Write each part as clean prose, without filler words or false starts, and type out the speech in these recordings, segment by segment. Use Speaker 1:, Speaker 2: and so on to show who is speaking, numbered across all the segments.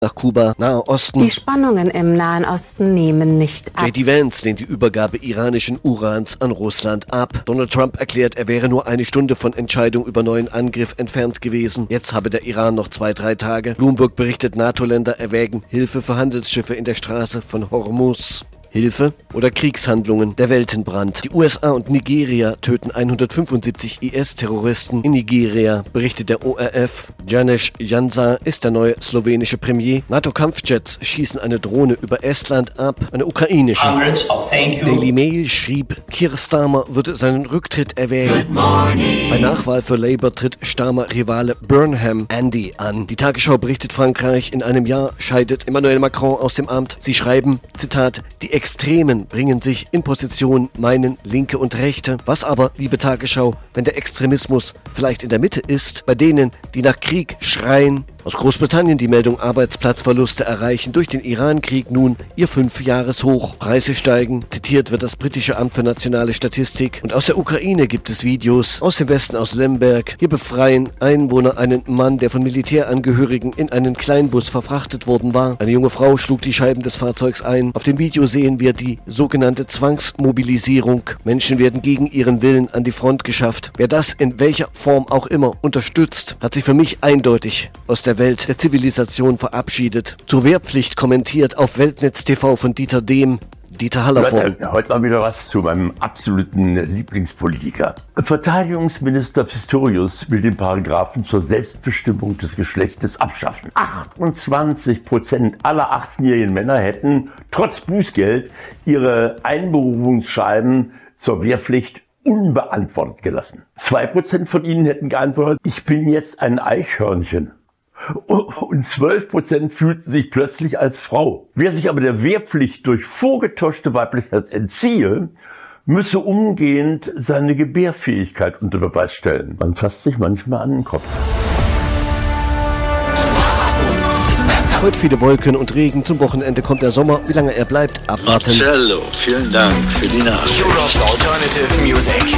Speaker 1: nach Kuba, Nahe Osten.
Speaker 2: Die Spannungen im Nahen Osten nehmen nicht ab.
Speaker 1: J.D. Vance lehnt die Übergabe iranischen Urans an Russland ab. Donald Trump erklärt, er wäre nur eine Stunde von Entscheidung über neuen Angriff entfernt gewesen. Jetzt habe der Iran noch 2-3 Tage. Bloomberg berichtet, NATO-Länder erwägen Hilfe für Handelsschiffe in der Straße von Hormuz. Hilfe oder Kriegshandlungen, der Weltenbrand. Die USA und Nigeria töten 175 IS-Terroristen in Nigeria, berichtet der ORF. Janez Janša ist der neue slowenische Premier. NATO-Kampfjets schießen eine Drohne über Estland ab, eine ukrainische. Daily Mail schrieb, Keir Starmer würde seinen Rücktritt erwägen. Bei Nachwahl für Labour tritt Starmer-Rivale Burnham Andy an. Die Tagesschau berichtet, Frankreich, in einem Jahr scheidet Emmanuel Macron aus dem Amt. Sie schreiben, Zitat, die Extremen bringen sich in Position, meinen Linke und Rechte. Was aber, liebe Tagesschau, wenn der Extremismus vielleicht in der Mitte ist, bei denen, die nach Krieg schreien? Aus Großbritannien die Meldung, Arbeitsplatzverluste erreichen durch den Iran-Krieg nun ihr 5-Jahreshoch. Preise steigen. Zitiert wird das britische Amt für nationale Statistik. Und aus der Ukraine gibt es Videos. Aus dem Westen, aus Lemberg. Hier befreien Einwohner einen Mann, der von Militärangehörigen in einen Kleinbus verfrachtet worden war. Eine junge Frau schlug die Scheiben des Fahrzeugs ein. Auf dem Video sehen wir die sogenannte Zwangsmobilisierung. Menschen werden gegen ihren Willen an die Front geschafft. Wer das in welcher Form auch immer unterstützt, hat sich für mich eindeutig aus der Welt der Zivilisation verabschiedet. Zur Wehrpflicht kommentiert auf Weltnetz TV von Dieter Dehm, Dieter Hallervorden.
Speaker 3: Heute mal wieder was zu meinem absoluten Lieblingspolitiker. Verteidigungsminister Pistorius will den Paragraphen zur Selbstbestimmung des Geschlechtes abschaffen. 28% aller 18-jährigen Männer hätten trotz Bußgeld ihre Einberufungsschreiben zur Wehrpflicht unbeantwortet gelassen. 2% von ihnen hätten geantwortet, ich bin jetzt ein Eichhörnchen. Und 12% fühlten sich plötzlich als Frau. Wer sich aber der Wehrpflicht durch vorgetäuschte Weiblichkeit entziehe, müsse umgehend seine Gebärfähigkeit unter Beweis stellen. Man fasst sich manchmal an den Kopf.
Speaker 1: Heute viele Wolken und Regen. Zum Wochenende kommt der Sommer. Wie lange er bleibt, abwarten.
Speaker 4: Marcello, vielen Dank für die Nachricht.
Speaker 5: Europe's Alternative Music.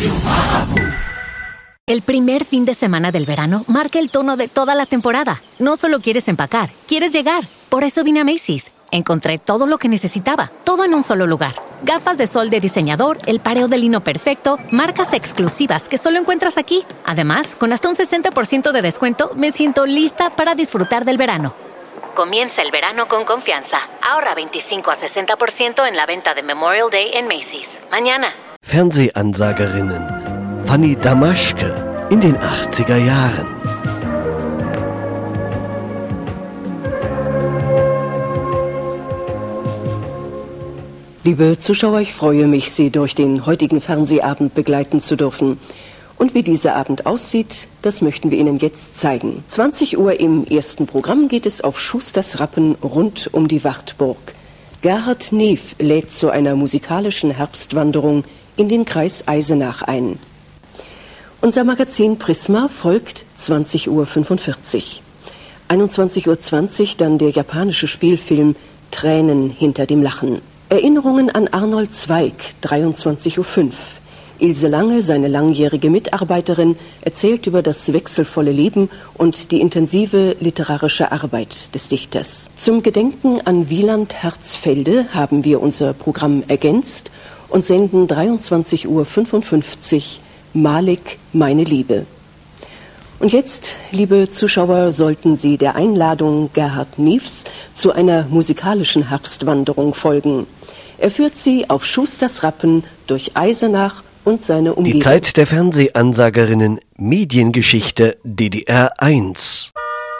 Speaker 6: El primer fin de semana del verano marca el tono de toda la temporada. No solo quieres empacar, quieres llegar. Por eso vine a Macy's. Encontré todo lo que necesitaba, todo en un solo lugar. Gafas de sol de diseñador, el pareo de lino perfecto, marcas exclusivas que solo encuentras aquí. Además, con hasta un 60% de descuento, me siento lista para disfrutar del verano. Comienza el verano con confianza. Ahorra 25 a 60% en la venta de Memorial Day en Macy's. Mañana.
Speaker 1: Fernsehansagerinnen. Fanny Damaschke in den 80er Jahren.
Speaker 7: Liebe Zuschauer, ich freue mich, Sie durch den heutigen Fernsehabend begleiten zu dürfen. Und wie dieser Abend aussieht, das möchten wir Ihnen jetzt zeigen. 20 Uhr im ersten Programm geht es auf Schusters Rappen rund um die Wartburg. Gerhard Neef lädt zu einer musikalischen Herbstwanderung in den Kreis Eisenach ein. Unser Magazin Prisma folgt 20:45 Uhr. 21:20 Uhr dann der japanische Spielfilm Tränen hinter dem Lachen. Erinnerungen an Arnold Zweig, 23:05 Uhr. Ilse Lange, seine langjährige Mitarbeiterin, erzählt über das wechselvolle Leben und die intensive literarische Arbeit des Dichters. Zum Gedenken an Wieland Herzfelde haben wir unser Programm ergänzt und senden 23:55 Uhr Malik, meine Liebe. Und jetzt, liebe Zuschauer, sollten Sie der Einladung Gerhard Neefs zu einer musikalischen Herbstwanderung folgen. Er führt Sie auf Schusters Rappen durch Eisenach und seine Umgebung.
Speaker 1: Die Zeit der Fernsehansagerinnen, Mediengeschichte DDR 1.